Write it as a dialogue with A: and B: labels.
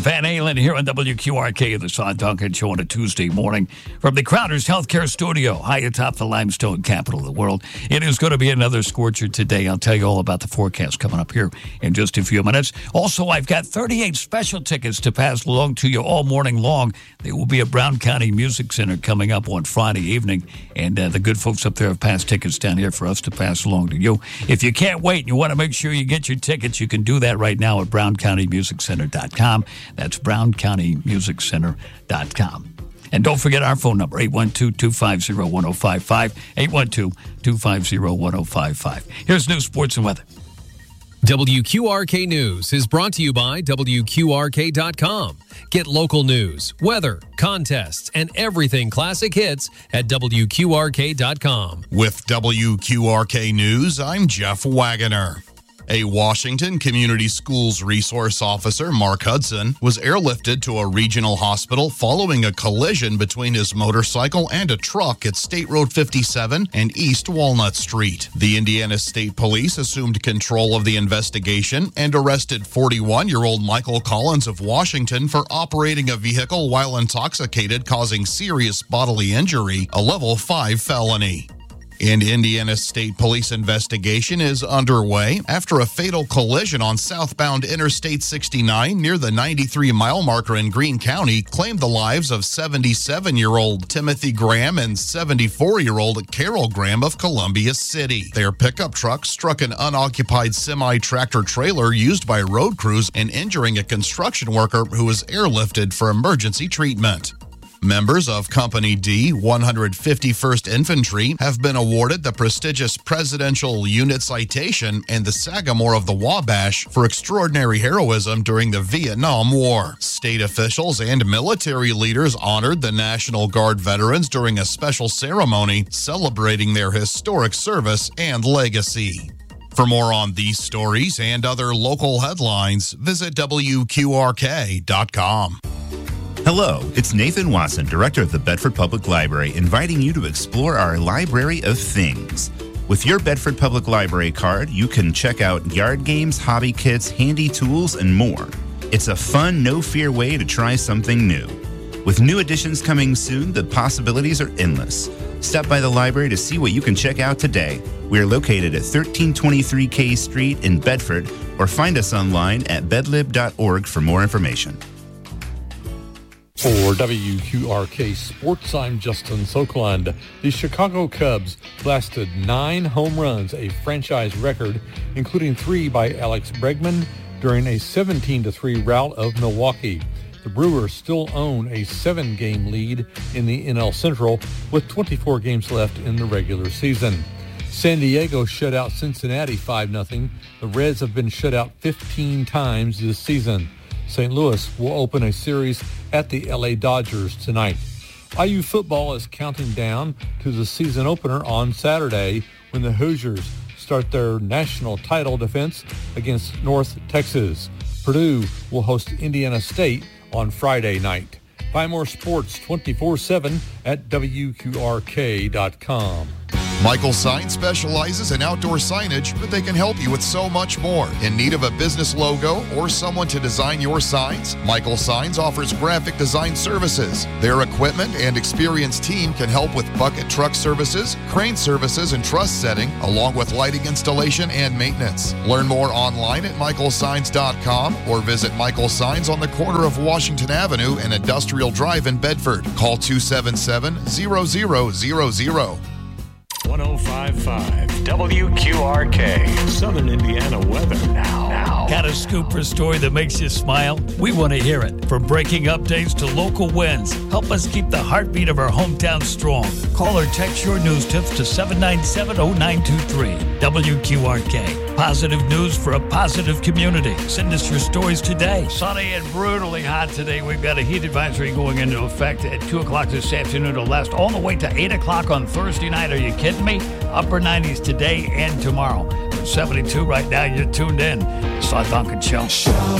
A: Van Halen here on WQRK, the Sean Duncan Show on a Tuesday morning from the Crowder's Healthcare Studio, high atop the limestone capital of the world. It is going to be another scorcher today. I'll tell you all about the forecast coming up here in just a few minutes. Also, I've got 38 special tickets to pass along to you all morning long. They will be at Brown County Music Center coming up on Friday evening, and the good folks up there have passed tickets down here for us to pass along to you. If you can't wait and you want to make sure you get your tickets, you can do that right now at browncountymusiccenter.com. That's browncountymusiccenter.com. And don't forget our phone number, 812-250-1055, 812-250-1055. Here's news, sports, and weather.
B: WQRK News is brought to you by WQRK.com. Get local news, weather, contests, and everything classic hits at WQRK.com.
C: With WQRK News, I'm Jeff Wagoner. A Washington Community Schools resource officer, Mark Hudson, was airlifted to a regional hospital following a collision between his motorcycle and a truck at State Road 57 and East Walnut Street. The Indiana State Police assumed control of the investigation and arrested 41-year-old Michael Collins of Washington for operating a vehicle while intoxicated, causing serious bodily injury, a level 5 felony. An Indiana State Police investigation is underway after a fatal collision on southbound Interstate 69 near the 93-mile marker in Greene County claimed the lives of 77-year-old Timothy Graham and 74-year-old Carol Graham of Columbia City. Their pickup truck struck an unoccupied semi-tractor trailer used by road crews and injuring a construction worker who was airlifted for emergency treatment. Members of Company D, 151st Infantry, have been awarded the prestigious Presidential Unit Citation and the Sagamore of the Wabash for extraordinary heroism during the Vietnam War. State officials and military leaders honored the National Guard veterans during a special ceremony celebrating their historic service and legacy. For more on these stories and other local headlines, visit WQRK.com.
D: Hello, it's Nathan Watson, Director of the Bedford Public Library, inviting you to explore our Library of Things. With your Bedford Public Library card, you can check out yard games, hobby kits, handy tools, and more. It's a fun, no-fear way to try something new. With new additions coming soon, the possibilities are endless. Stop by the library to see what you can check out today. We are located at 1323 K Street in Bedford, or find us online at bedlib.org for more information.
E: For WQRK Sports, I'm Justin Sokeland. The Chicago Cubs blasted 9 home runs, a franchise record, including 3 by Alex Bregman during a 17-3 rout of Milwaukee. The Brewers still own a 7-game lead in the NL Central with 24 games left in the regular season. San Diego shut out Cincinnati 5-0. The Reds have been shut out 15 times this season. St. Louis will open a series at the LA Dodgers tonight. IU football is counting down to the season opener on Saturday when the Hoosiers start their national title defense against North Texas. Purdue will host Indiana State on Friday night. Find more sports 24/7 at WQRK.com.
C: Michael Signs specializes in outdoor signage, but they can help you with so much more. In need of a business logo or someone to design your signs? Michael Signs offers graphic design services. Their equipment and experienced team can help with bucket truck services, crane services, and truss setting, along with lighting installation and maintenance. Learn more online at michaelsigns.com or visit Michael Signs on the corner of Washington Avenue and Industrial Drive in Bedford. Call 277-0000.
F: 105.5 WQRK, Southern Indiana weather now.
A: Got a scoop or story that makes you smile? We want to hear it. From breaking updates to local wins, help us keep the heartbeat of our hometown strong. Call or text your news tips to 797-0923. WQRK. Positive news for a positive community. Send us your stories today. Sunny and brutally hot today. We've got a heat advisory going into effect at 2 o'clock this afternoon. It'll last all the way to 8 o'clock on Thursday night. Are you kidding me? Upper 90s today and tomorrow. 72 right now. You're tuned in. Sean Duncan Show.